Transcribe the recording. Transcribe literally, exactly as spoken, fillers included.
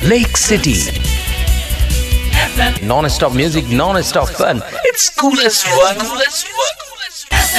Lake City. Non-stop music, non-stop fun. It's coolest one. Coolest one.